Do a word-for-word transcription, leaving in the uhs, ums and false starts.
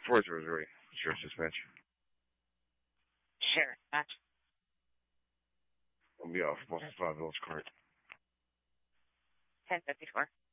four zero zero eight, Sheriff's Dispatch. Sheriff, Dispatch. I'll be off Boston five Village Court. ten fifty-four.